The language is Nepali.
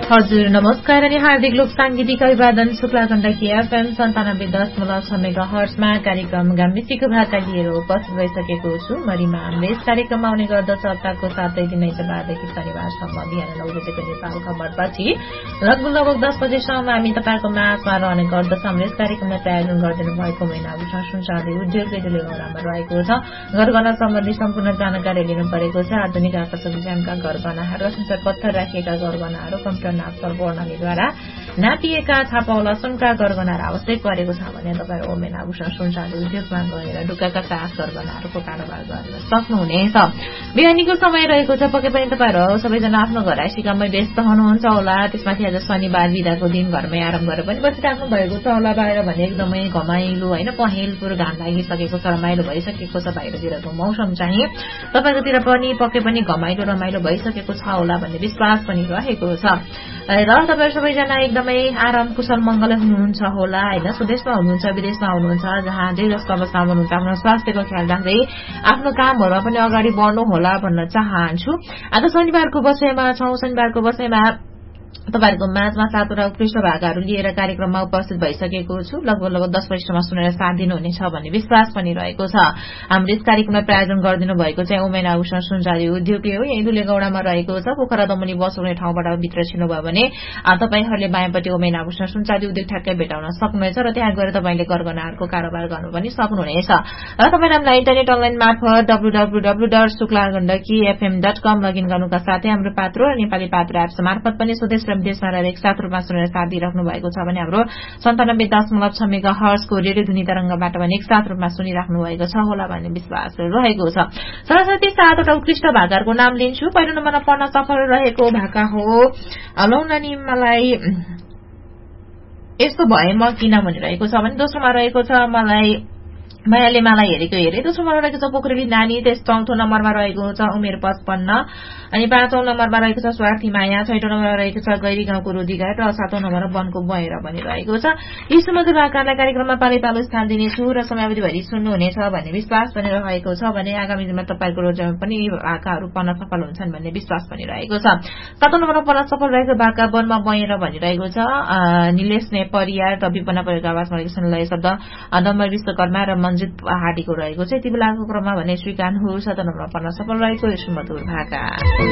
हजुर नमस्कार अनि हार्दिक लोक सांगीतिक अभिवादन शुक्ला गण्डकी एफएम 97.6 मेगाहर्ट्जमा कार्यक्रम गाम्बीसीको भाका लिएर उपस्थित भइसकेको छु। मरिमा हामीले यस कार्यक्रममा आउने गर्दछ हप्ताको 7 दिन आइतबारदेखि शनिबारसम्म बिहान 9 बजेको नेपाल खबरपछि लगभग 10 बजेसम्म हामी तपाईको माझमा रहने गर्दछ। हाम्रो यस कार्यक्रमलाई प्रायोजन गरिदिनु भएको महिना सुनचाँदी उद्योग रेडियो गौरामा रहेको छ। गरगहना सम्बन्धी सम्पूर्ण जानकारी लिनु परेको छ। आधुनिक आकर्षक डिजाइनका गरगहनाहरू र सुनचार पत्थर राखिएका गरगहनाहरू कम्प्युटर नापतोल प्रणालीद्वारा नापिएका छापावाला सुनका गरगहनाहरू आवश्यक परेको छ भने तपाईँ ओमेन आभूषण सुनचाँदी उद्योगमा गएर ढुक्काका साथ गरगहनाहरूको कारोबार गर्न सक्नुहुनेछ। बिहानीको समय रहेको छ। पक्कै पनि तपाईँहरू सबैजना आफ्नो घरैसी काममै व्यस्त हुनुहुन्छ होला। त्यसमाथि आज शनिबार बिदाको दिन घरमै आराम गरेर पनि बसिराख्नु भएको छ होला। बाहिर भने एकदमै घमाइलो होइन पहेलपुर घाम लागिसकेको छ, रमाइलो भइसकेको छ। बाहिरतिरको मौसम चाहिँ तपाईँकोतिर पनि पक्कै पनि घमाइलो रमाइलो भइसकेको छ होला भन्ने विश्वास पनि रहेको छ। र तपाईँ सबैजना एकदमै आराम कुशल मंगल हुनुहुन्छ होला होइन। स्वदेशमा हुनुहुन्छ, विदेशमा हुनुहुन्छ, जहाँ जे जस्तो अवस्थामा हुनुहुन्छ आफ्नो स्वास्थ्यको ख्याल राख्दै आफ्नो कामहरूमा पनि अगाडि बढ्नु होला भन्न चाहन्छु। आज शनिबारको बसाइमा छौं। शनिबारको बसाइमा तपाईहरुको माझमा 7 वटा उत्कृष्ट भाकाहरू लिएर कार्यक्रममा उपस्थित भइसकेको छु। लगभग 10 बजेसम्म सुनेर साथ दिनुहुनेछ भन्ने विश्वास पनि रहेको छ। हाम्रो यस कार्यक्रमलाई प्रायोजन गरिदिनु भएको चाहिँ ओमेन आभूषण सुनचाँदी उद्योगले हो। यही दुलेगौडामा रहेको छ। पोखरा दमनी बस हुने ठाउँबाट भित्र छिर्नुभयो भने तपाईहरुले बायाँपट्टि ओमेन आभूषण सुनचाँदी उद्योग ठ्याक्कै भेटाउन सक्नुहुनेछ र त्यहाँ गएर तपाईले गरगहनाहरूको कारोबार गर्नु पनि सक्नुहुनेछ। र तपाईले हामीलाई इन्टरनेट अनलाइन मार्फत www.suklagandakifm.com लगइन गर्नुका साथै हाम्रो पात्रो र नेपाली पात्रो एप्स मार्फत पनि स्वदेश र विदेशमा रहेर एकसाथ रूपमा सुनेर साथ दिइराख्नु भएको छ भने हाम्रो 97.6 मेगाहर्ट्जको रेडियो ध्वनि तरंगबाट पनि एकसाथ रूपमा सुनिराख्नु भएको छ होला भन्ने विश्वास रहेको छ। सरस्वती 7 वटा उत्कृष्ट भाकाहरूको नाम लिन्छु। पहिलो नम्बरमा पढ्न सफल रहेको भाका हो लौनानी मलाई यस्तो भए म किन भनिरहेको छ भने दोस्रोमा रहेको छ मलाई मायाले मलाई हेरेको हेरे। दोस्रोमा रहेको छ पोखरेली नानी। त्यस चौथो नम्बरमा रहेको छ उमेर 55 अनि पाँचौं नम्बरमा रहेको छ स्वार्थी माया। छैटौं नम्बरमा रहेको छ गैरी गाउँको रोजीघाट र सातौं नम्बरमा वनको बहेर भनिरहेको छ। यी सुमधुर भाकालाई कार्यक्रममा पालै पालो स्थान दिनेछु र समयावधिभरि सुन्नुहुनेछ भन्ने विश्वास पनि रहेको छ भने आगामी दिनमा तपाईको रोजामा पनि यी भाकाहरू पढ्न सफल हुन्छन् भन्ने विश्वास पनि रहेको छ। सातौं नम्बरमा पढ्न सफल रहेको भाका वनमा बहेर भनिरहेको छ। निलेश परियार र विपना परियारको आवाजमा रहेको सुनलय शब्द डम्बर विश्वकर्मा र मन्जित पहाडीको रहेको छ। यति बेलाको क्रममा भने स्वीकार हो। सातौं नम्बरमा पढ्न सफल रहेको यो सुमधुर भाका।